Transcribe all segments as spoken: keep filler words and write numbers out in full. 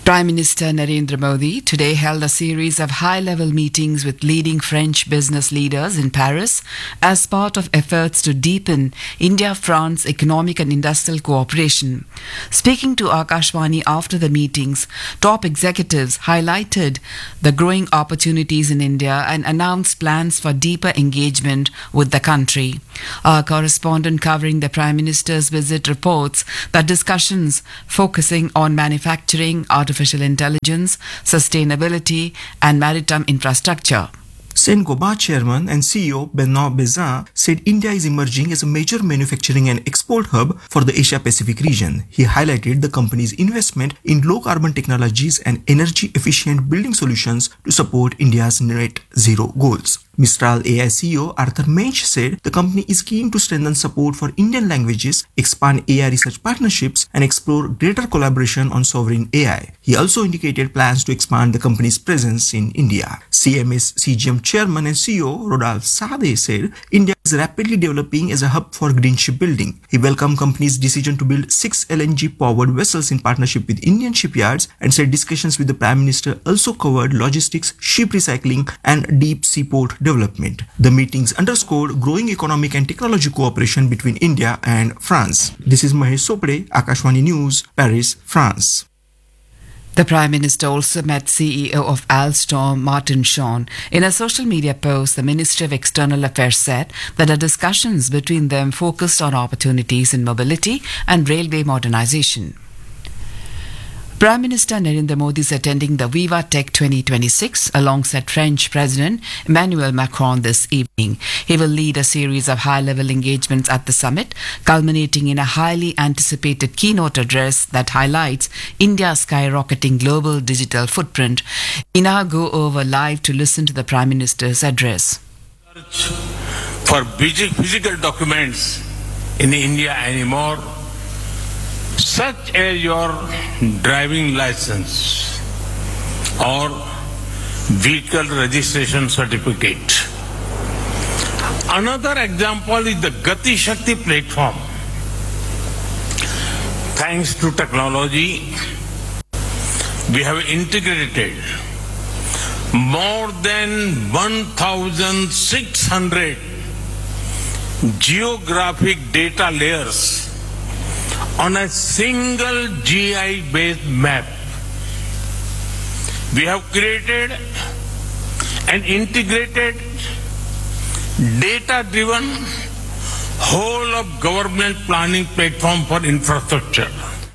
Prime Minister Narendra Modi today held a series of high-level meetings with leading French business leaders in Paris as part of efforts to deepen India-France economic and industrial cooperation. Speaking to Akashvani after the meetings, top executives highlighted the growing opportunities in India and announced plans for deeper engagement with the country. Our correspondent covering the Prime Minister's visit reports that discussions focusing on manufacturing, artificial intelligence, sustainability, and maritime infrastructure. Saint-Gobain chairman and C E O Benoit Bazin said India is emerging as a major manufacturing and export hub for the Asia-Pacific region. He highlighted the company's investment in low-carbon technologies and energy-efficient building solutions to support India's net zero goals. Mistral A I C E O Arthur Mensch said the company is keen to strengthen support for Indian languages, expand A I research partnerships, and explore greater collaboration on sovereign A I. He also indicated plans to expand the company's presence in India. C M S C G M chairman and C E O Rodolphe Sade said India is rapidly developing as a hub for green shipbuilding. He welcomed company's decision to build six L N G-powered vessels in partnership with Indian shipyards and said discussions with the Prime Minister also covered logistics, ship recycling, and deep seaport development. The meetings underscored growing economic and technology cooperation between India and France. This is Mahesh Sopre, Akashvani News, Paris, France. The Prime Minister also met C E O of Alstom, Martin Shawn. In a social media post, the Ministry of External Affairs said that the discussions between them focused on opportunities in mobility and railway modernization. Prime Minister Narendra Modi is attending the Viva Tech twenty twenty-six alongside French President Emmanuel Macron this evening. He will lead a series of high-level engagements at the summit, culminating in a highly anticipated keynote address that highlights India's skyrocketing global digital footprint. We now go over live to listen to the Prime Minister's address. For physical documents in India anymore, such as your driving license or vehicle registration certificate. Another example is the Gati Shakti platform. Thanks to technology, we have integrated more than one thousand six hundred geographic data layers on a single G I-based map. We have created an integrated, data-driven, whole of government planning platform for infrastructure.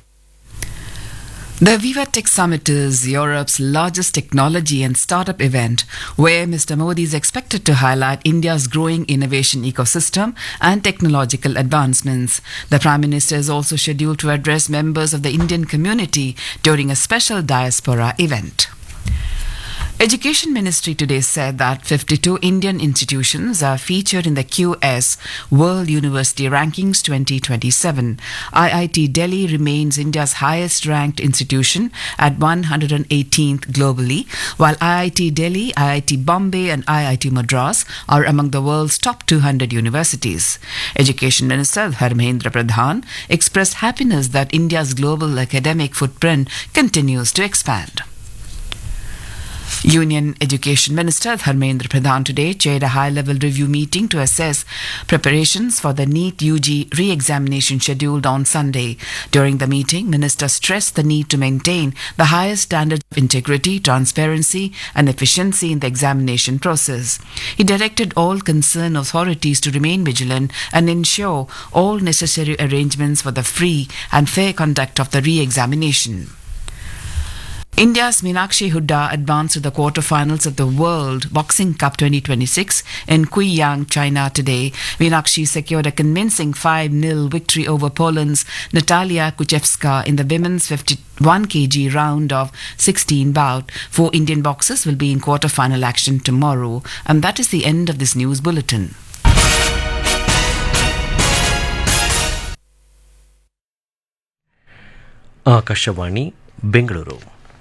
The Viva Tech Summit is Europe's largest technology and startup event, where Mister Modi is expected to highlight India's growing innovation ecosystem and technological advancements. The Prime Minister is also scheduled to address members of the Indian community during a special diaspora event. Education Ministry today said that fifty-two Indian institutions are featured in the Q S World University Rankings twenty twenty-seven. I I T Delhi remains India's highest ranked institution at one hundred eighteenth globally, while I I T Delhi, I I T Bombay and I I T Madras are among the world's top two hundred universities. Education Minister Dharmendra Pradhan expressed happiness that India's global academic footprint continues to expand. Union Education Minister Dharmendra Pradhan today chaired a high-level review meeting to assess preparations for the NEET U G re-examination scheduled on Sunday. During the meeting, Minister stressed the need to maintain the highest standards of integrity, transparency and efficiency in the examination process. He directed all concerned authorities to remain vigilant and ensure all necessary arrangements for the free and fair conduct of the re-examination. India's Meenakshi Hooda advanced to the quarterfinals of the World Boxing Cup twenty twenty-six in Guiyang, China today. Meenakshi secured a convincing five nil victory over Poland's Natalia Kuchevska in the women's fifty-one kilogram round of sixteen bout. Four Indian boxers will be in quarterfinal action tomorrow. And that is the end of this news bulletin. Akashvani Bengaluru.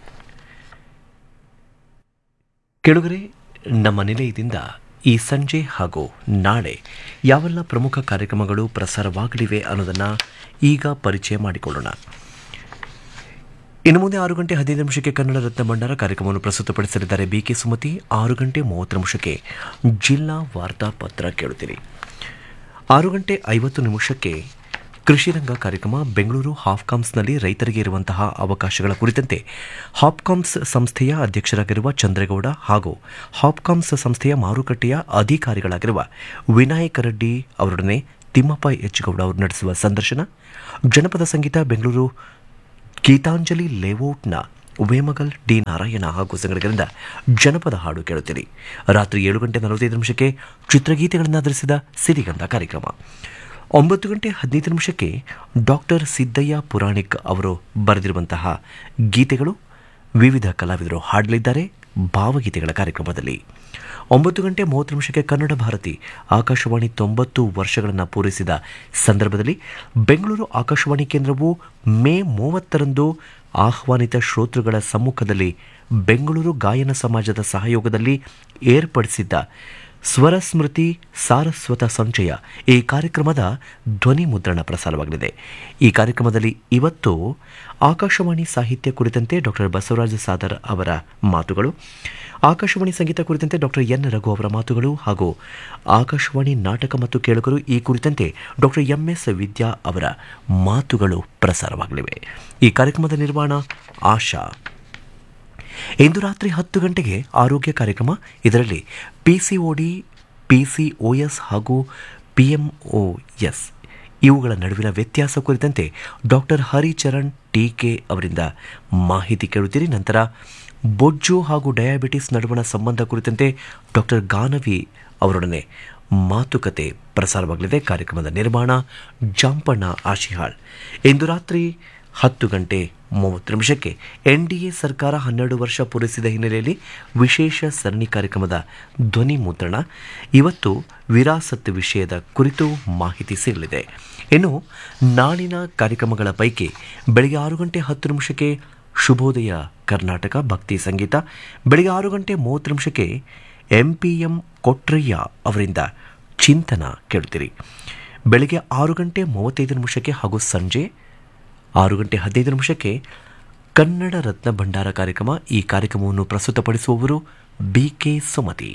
ಕೆಳಗರೆ ನಮ್ಮ ನಿಲಯದಿಂದ ಈ ಸಂಜೆ ಹಾಗೂ ನಾಳೆ ಯಾವೆಲ್ಲ ಪ್ರಮುಖ ಕಾರ್ಯಕ್ರಮಗಳು ಪ್ರಸಾರವಾಗಲಿವೆ ಅನ್ನೋದನ್ನು ಈಗ ಪರಿಚಯ ಮಾಡಿಕೊಳ್ಳೋಣ. ಇನ್ನು ಮುಂದೆ ಆರು ಗಂಟೆ ಹದಿನೈದು ನಿಮಿಷಕ್ಕೆ ಕನ್ನಡ ರತ್ನ ಭಂಡಾರ ಕಾರ್ಯಕ್ರಮವನ್ನು ಪ್ರಸ್ತುತಪಡಿಸಲಿದ್ದಾರೆ ಬಿಕೆ ಸುಮತಿ. ಆರು ಗಂಟೆ ಮೂವತ್ತು ನಿಮಿಷಕ್ಕೆ ಜಿಲ್ಲಾ ವಾರ್ತಾ ಪತ್ರ ಕೇಳುತ್ತೀರಿ. ಆರು ಗಂಟೆ ಐವತ್ತು ನಿಮಿಷಕ್ಕೆ ಕೃಷಿ ರಂಗ ಕಾರ್ಯಕ್ರಮ. ಬೆಂಗಳೂರು ಹಾಪ್ಕಾಮ್ಸ್ನಲ್ಲಿ ರೈತರಿಗೆ ಇರುವಂತಹ ಅವಕಾಶಗಳ ಕುರಿತಂತೆ ಹಾಪ್ಕಾಮ್ಸ್ ಸಂಸ್ಥೆಯ ಅಧ್ಯಕ್ಷರಾಗಿರುವ ಚಂದ್ರೇಗೌಡ ಹಾಗೂ ಹಾಪ್ಕಾಮ್ಸ್ ಸಂಸ್ಥೆಯ ಮಾರುಕಟ್ಟೆಯ ಅಧಿಕಾರಿಗಳಾಗಿರುವ ವಿನಾಯಕ ರೆಡ್ಡಿ ಅವರೊಡನೆ ತಿಮ್ಮಪ್ಪ ಎಚ್ ಗೌಡ ಅವರು ನಡೆಸುವ ಸಂದರ್ಶನ. ಜನಪದ ಸಂಗೀತ ಬೆಂಗಳೂರು ಗೀತಾಂಜಲಿ ಲೇಔಟ್ನ ವೇಮಗಲ್ ಡಿ ನಾರಾಯಣ ಹಾಗೂ ಸಂಗಡಿಗರಿಂದ ಜನಪದ ಹಾಡು ಕೇಳುತ್ತೀರಿ. ರಾತ್ರಿ ಏಳು ಗಂಟೆ ನಲವತ್ತೈದು ನಿಮಿಷಕ್ಕೆ ಚಿತ್ರಗೀತೆಗಳನ್ನು ಆಧರಿಸಿದ ಸಿರಿಗಂಧ ಕಾರ್ಯಕ್ರಮ. ಒಂಬತ್ತು ಗಂಟೆ ಹದಿನೈದು ನಿಮಿಷಕ್ಕೆ ಡಾಕ್ಟರ್ ಸಿದ್ದಯ್ಯ ಪುರಾಣಿಕ್ ಅವರು ಬರೆದಿರುವಂತಹ ಗೀತೆಗಳು ವಿವಿಧ ಕಲಾವಿದರು ಹಾಡಲಿದ್ದಾರೆ ಭಾವಗೀತೆಗಳ ಕಾರ್ಯಕ್ರಮದಲ್ಲಿ. ಒಂಬತ್ತು ಗಂಟೆ ಮೂವತ್ತು ನಿಮಿಷಕ್ಕೆ ಕನ್ನಡ ಭಾರತಿ. ಆಕಾಶವಾಣಿ ತೊಂಬತ್ತು ವರ್ಷಗಳನ್ನು ಪೂರೈಸಿದ ಸಂದರ್ಭದಲ್ಲಿ ಬೆಂಗಳೂರು ಆಕಾಶವಾಣಿ ಕೇಂದ್ರವು ಮೇ ಮೂವತ್ತರಂದು ಆಹ್ವಾನಿತ ಶ್ರೋತೃಗಳ ಸಮ್ಮುಖದಲ್ಲಿ ಬೆಂಗಳೂರು ಗಾಯನ ಸಮಾಜದ ಸಹಯೋಗದಲ್ಲಿ ಏರ್ಪಡಿಸಿದ್ದ ಸ್ವರ ಸ್ಮೃತಿ ಸಾರಸ್ವತ ಸಂಚಯ ಈ ಕಾರ್ಯಕ್ರಮದ ಧ್ವನಿ ಮುದ್ರಣ ಪ್ರಸಾರವಾಗಲಿದೆ. ಈ ಕಾರ್ಯಕ್ರಮದಲ್ಲಿ ಇವತ್ತು ಆಕಾಶವಾಣಿ ಸಾಹಿತ್ಯ ಕುರಿತಂತೆ ಡಾಕ್ಟರ್ ಬಸವರಾಜ ಸಾದರ್ ಅವರ ಮಾತುಗಳು, ಆಕಾಶವಾಣಿ ಸಂಗೀತ ಕುರಿತಂತೆ ಡಾಕ್ಟರ್ ಎನ್ ರಘು ಅವರ ಮಾತುಗಳು ಹಾಗೂ ಆಕಾಶವಾಣಿ ನಾಟಕ ಮತ್ತು ಕೇಳುಗರು ಈ ಕುರಿತಂತೆ ಡಾಕ್ಟರ್ ಎಂ ಎಸ್ ವಿದ್ಯಾ ಅವರ ಮಾತುಗಳು ಪ್ರಸಾರವಾಗಲಿವೆ. ಈ ಕಾರ್ಯಕ್ರಮದ ನಿರ್ಮಾಣ ಆಶಾ. ಇಂದು ರಾತ್ರಿ ಹತ್ತು ಗಂಟೆಗೆ ಆರೋಗ್ಯ ಕಾರ್ಯಕ್ರಮ. ಇದರಲ್ಲಿ ಪಿಸಿಒಡಿ, ಪಿಸಿಒಎಸ್ ಹಾಗೂ ಪಿಎಂಒಎಸ್ ಇವುಗಳ ನಡುವಿನ ವ್ಯತ್ಯಾಸ ಕುರಿತಂತೆ ಡಾಕ್ಟರ್ ಹರಿಚರಣ್ ಟಿಕೆ ಅವರಿಂದ ಮಾಹಿತಿ ಕೇಳುತ್ತೀರಿ. ನಂತರ ಬೊಜ್ಜು ಹಾಗೂ ಡಯಾಬಿಟಿಸ್ ನಡುವಣ ಸಂಬಂಧ ಕುರಿತಂತೆ ಡಾಕ್ಟರ್ ಗಾನವಿ ಅವರೊಡನೆ ಮಾತುಕತೆ ಪ್ರಸಾರವಾಗಲಿದೆ. ಕಾರ್ಯಕ್ರಮದ ನಿರ್ಮಾಣ ಜಾಂಪಣ್ಣ ಆಶಿಹಾಳ್. ಇಂದು ರಾತ್ರಿ ಹತ್ತು ಗಂಟೆ ಮೂವತ್ತು ನಿಮಿಷಕ್ಕೆ ಎನ್ಡಿಎ ಸರ್ಕಾರ ಹನ್ನೆರಡು ವರ್ಷ ಪೂರೈಸಿದ ಹಿನ್ನೆಲೆಯಲ್ಲಿ ವಿಶೇಷ ಸರಣಿ ಕಾರ್ಯಕ್ರಮದ ಧ್ವನಿ ಮುದ್ರಣ. ಇವತ್ತು ವಿರಾಸತ್ ವಿಷಯದ ಕುರಿತು ಮಾಹಿತಿ ಸಿಗಲಿದೆ. ಇನ್ನು ನಾಳಿನ ಕಾರ್ಯಕ್ರಮಗಳ ಪೈಕಿ ಬೆಳಗ್ಗೆ ಆರು ಗಂಟೆ ಹತ್ತು ನಿಮಿಷಕ್ಕೆ ಶುಭೋದಯ ಕರ್ನಾಟಕ ಭಕ್ತಿ ಸಂಗೀತ. ಬೆಳಗ್ಗೆ ಆರು ಗಂಟೆ ಮೂವತ್ತು ನಿಮಿಷಕ್ಕೆ ಎಂ ಪಿ ಎಂ ಕೊಟ್ರಯ್ಯ ಅವರಿಂದ ಚಿಂತನ ಕೇಳುತ್ತೀರಿ. ಬೆಳಗ್ಗೆ ಆರು ಗಂಟೆ ಮೂವತ್ತೈದು ನಿಮಿಷಕ್ಕೆ ಹಾಗೂ ಸಂಜೆ ಆರು ಗಂಟೆ ಹದಿನೈದು ನಿಮಿಷಕ್ಕೆ ಕನ್ನಡ ರತ್ನ ಭಂಡಾರ ಕಾರ್ಯಕ್ರಮ. ಈ ಕಾರ್ಯಕ್ರಮವನ್ನು ಪ್ರಸ್ತುತಪಡಿಸುವವರು ಬಿಕೆ ಸುಮತಿ.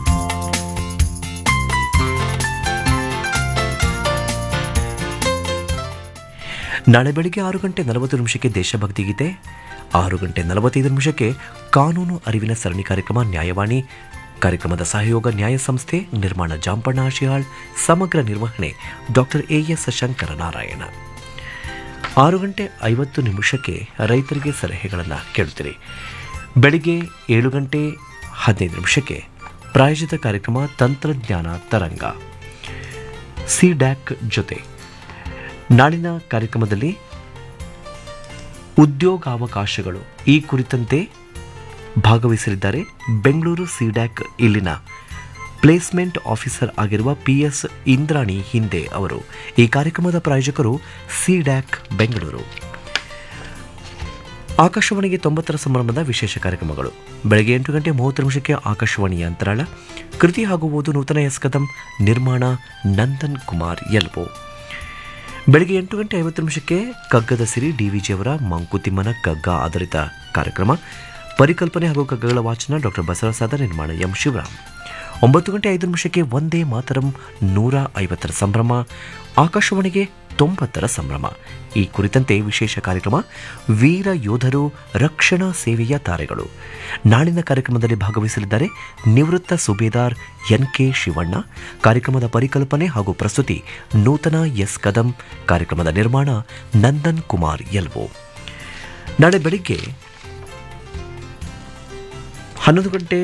ನಾಳೆ ಬೆಳಗ್ಗೆ ಆರು ಗಂಟೆ ನಲವತ್ತು ನಿಮಿಷಕ್ಕೆ ದೇಶಭಕ್ತಿ ಗೀತೆ. ಆರು ಗಂಟೆ ನಲವತ್ತೈದು ನಿಮಿಷಕ್ಕೆ ಕಾನೂನು ಅರಿವಿನ ಸರಣಿ ಕಾರ್ಯಕ್ರಮ ನ್ಯಾಯವಾಣಿ. ಕಾರ್ಯಕ್ರಮದ ಸಹಯೋಗ ನ್ಯಾಯ ಸಂಸ್ಥೆ, ನಿರ್ಮಾಣ ಜಾಂಪಣ್ಣ ಆಶಿಹಾಳ್, ಸಮಗ್ರ ನಿರ್ವಹಣೆ ಡಾಕ್ಟರ್ ಎಎಸ್ ಶಂಕರನಾರಾಯಣ. ಆರು ಗಂಟೆ ಐವತ್ತು ನಿಮಿಷಕ್ಕೆ ರೈತರಿಗೆ ಸಲಹೆಗಳನ್ನು ಕೇಳುತ್ತೀರಿ. ಬೆಳಿಗ್ಗೆ ಏಳು ಗಂಟೆ ಹದಿನೈದು ನಿಮಿಷಕ್ಕೆ ಪ್ರಾಯೋಜಿತ ಕಾರ್ಯಕ್ರಮ ತಂತ್ರಜ್ಞಾನ ತರಂಗ ಸಿಡ್ಯಾಕ್ ಜೊತೆ. ನಾಳಿನ ಕಾರ್ಯಕ್ರಮದಲ್ಲಿ ಉದ್ಯೋಗಾವಕಾಶಗಳು ಈ ಕುರಿತಂತೆ ಭಾಗವಹಿಸಲಿದ್ದಾರೆ ಬೆಂಗಳೂರು ಸಿಡ್ಯಾಕ್ ಇಲ್ಲಿನ ಪ್ಲೇಸ್ಮೆಂಟ್ ಆಫೀಸರ್ ಆಗಿರುವ ಪಿಎಸ್ ಇಂದ್ರಾಣಿ ಹಿಂದೆ ಅವರು. ಈ ಕಾರ್ಯಕ್ರಮದ ಪ್ರಾಯೋಜಕರು ಸಿಡ್ಯಾಕ್ ಬೆಂಗಳೂರು. ಆಕಾಶವಾಣಿಗೆ ತೊಂಬತ್ತರ ಸಂಭ್ರಮದ ವಿಶೇಷ ಕಾರ್ಯಕ್ರಮಗಳು. ಬೆಳಗ್ಗೆ ಎಂಟು ಗಂಟೆ ಮೂವತ್ತು ನಿಮಿಷಕ್ಕೆ ಆಕಾಶವಾಣಿಯ ಅಂತರಾಳ. ಕೃತಿ ಹಾಗೂ ಓದು ನೂತನ ಎಸ್ ಕದಂ, ನಿರ್ಮಾಣ ನಂದನ್ ಕುಮಾರ್ ಎಲ್ಬೋ. ಬೆಳಗ್ಗೆ ಎಂಟು ಗಂಟೆ ಐವತ್ತು ನಿಮಿಷಕ್ಕೆ ಕಗ್ಗದ ಸಿರಿ ಡಿವಿಜಿ ಅವರ ಮಂಕುತಿಮ್ಮನ ಕಗ್ಗ ಆಧಾರಿತ ಕಾರ್ಯಕ್ರಮ. ಪರಿಕಲ್ಪನೆ ಹಾಗೂ ಕಗ್ಗಗಳ ವಾಚನ ಡಾಕ್ಟರ್ ಬಸವರಾಜ ಸಾದರ್, ನಿರ್ಮಾಣ ಎಂ ಶಿವರಾಮ್. ಒಂಬತ್ತು ಗಂಟೆ ಐದು ನಿಮಿಷಕ್ಕೆ ವಂದೇ ಮಾತರಂ ನೂರ ಐವತ್ತರ ಸಂಭ್ರಮ, ಆಕಾಶವಾಣಿಗೆ ತೊಂಬತ್ತರ ಸಂಭ್ರಮ. ಈ ಕುರಿತಂತೆ ವಿಶೇಷ ಕಾರ್ಯಕ್ರಮ ವೀರ ಯೋಧರು ರಕ್ಷಣಾ ಸೇವೆಯ ತಾರೆಗಳು. ನಾಳಿನ ಕಾರ್ಯಕ್ರಮದಲ್ಲಿ ಭಾಗವಹಿಸಲಿದ್ದಾರೆ ನಿವೃತ್ತ ಸುಬೇದಾರ್ ಎನ್ ಕೆ ಶಿವಣ್ಣ. ಕಾರ್ಯಕ್ರಮದ ಪರಿಕಲ್ಪನೆ ಹಾಗೂ ಪ್ರಸ್ತುತಿ ನೂತನ ಎಸ್ ಕದಂ. ಕಾರ್ಯಕ್ರಮದ ನಿರ್ಮಾಣ ನಂದನ್ ಕುಮಾರ್ ಎಲ್ವೋ. ನಾಳೆ ಬೆಳಿಗ್ಗೆ ಹನ್ನೊಂದು ಗಂಟೆ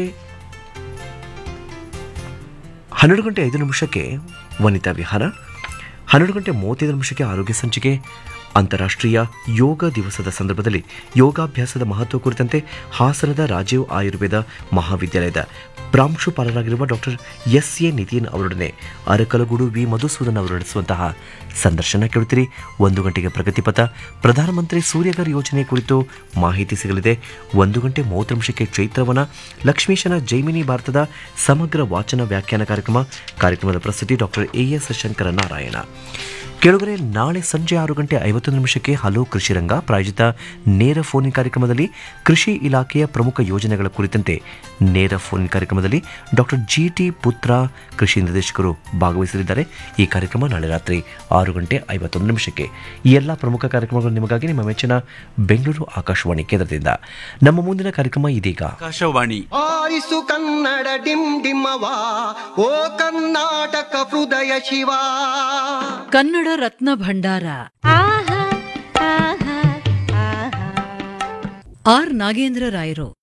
ಹನ್ನೆರಡು ಗಂಟೆ ಐದು ನಿಮಿಷಕ್ಕೆ ವನಿತಾ ವಿಹಾರ. ಹನ್ನೆರಡು ಗಂಟೆ ಮೂವತ್ತೈದು ನಿಮಿಷಕ್ಕೆ ಆರೋಗ್ಯ ಸಂಚಿಕೆ. ಅಂತಾರಾಷ್ಟ್ರೀಯ ಯೋಗ ದಿವಸದ ಸಂದರ್ಭದಲ್ಲಿ ಯೋಗಾಭ್ಯಾಸದ ಮಹತ್ವ ಕುರಿತಂತೆ ಹಾಸನದ ರಾಜೀವ್ ಆಯುರ್ವೇದ ಮಹಾವಿದ್ಯಾಲಯದ ಪ್ರಾಂಶುಪಾಲರಾಗಿರುವ ಡಾಕ್ಟರ್ ಎಸ್ ಎ ನಿತಿನ್ ಅವರೊಡನೆ ಅರಕಲಗೂಡು ವಿ ಮಧುಸೂದನ್ ಅವರು ನಡೆಸುವಂತಹ ಸಂದರ್ಶನ ಕೇಳುತ್ತೀರಿ. ಒಂದು ಗಂಟೆಗೆ ಪ್ರಗತಿಪಥ, ಪ್ರಧಾನಮಂತ್ರಿ ಸೂರ್ಯಘರ್ ಯೋಜನೆ ಕುರಿತು ಮಾಹಿತಿ ಸಿಗಲಿದೆ. ಒಂದು ಗಂಟೆ ಮೂವತ್ತು ನಿಮಿಷಕ್ಕೆ ಚೈತ್ರವನ, ಲಕ್ಷ್ಮೀಶನ ಜೈಮಿನಿ ಭಾರತದ ಸಮಗ್ರ ವಾಚನ ವ್ಯಾಖ್ಯಾನ ಕಾರ್ಯಕ್ರಮ. ಕಾರ್ಯಕ್ರಮದ ಪ್ರಸ್ತುತಿ ಡಾಕ್ಟರ್ ಎ ಎಸ್ ಶಂಕರನಾರಾಯಣ. ಕೆಳಗರೆ ನಾಳೆ ಸಂಜೆ ಆರು ಗಂಟೆ ಐವತ್ತೊಂದು ನಿಮಿಷಕ್ಕೆ ಹಲೋ ಕೃಷಿ ರಂಗ ಪ್ರಾಯೋಜಿತ ನೇರ ಫೋನ್ ಕಾರ್ಯಕ್ರಮದಲ್ಲಿ ಕೃಷಿ ಇಲಾಖೆಯ ಪ್ರಮುಖ ಯೋಜನೆಗಳ ಕುರಿತಂತೆ ನೇರ ಫೋನ್ ಕಾರ್ಯಕ್ರಮದಲ್ಲಿ ಡಾಕ್ಟರ್ ಜಿ ಟಿ ಪುತ್ರ ಕೃಷಿ ನಿರ್ದೇಶಕರು ಭಾಗವಹಿಸಲಿದ್ದಾರೆ. ಈ ಕಾರ್ಯಕ್ರಮ ನಾಳೆ ರಾತ್ರಿ ಆರು ಗಂಟೆ ಐವತ್ತೊಂದು ನಿಮಿಷಕ್ಕೆ. ಈ ಎಲ್ಲ ಪ್ರಮುಖ ಕಾರ್ಯಕ್ರಮಗಳು ನಿಮಗಾಗಿ ನಿಮ್ಮ ಮೆಚ್ಚಿನ ಬೆಂಗಳೂರು ಆಕಾಶವಾಣಿ ಕೇಂದ್ರದಿಂದ. ನಮ್ಮ ಮುಂದಿನ ಕಾರ್ಯಕ್ರಮ ಇದೀಗ. ಆಕಾಶವಾಣಿ ಆರಿಸು ಕನ್ನಡ ಡಿಮ್ ಡಿಮವಾ ಓ ಕರ್ನಾಟಕ ಹೃದಯ ಶಿವ. ಕನ್ನಡ ರತ್ನ ಭಂಡಾರ ಆರ್ ನಾಗೇಂದ್ರ ರಾಯರು